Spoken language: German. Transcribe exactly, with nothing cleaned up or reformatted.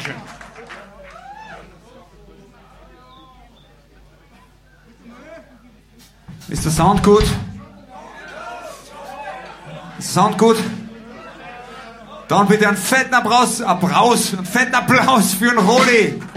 Dankeschön. Ist der Sound gut? Ist der Sound gut? Dann bitte einen fetten Applaus, Applaus, einen fetten Applaus für den Roli.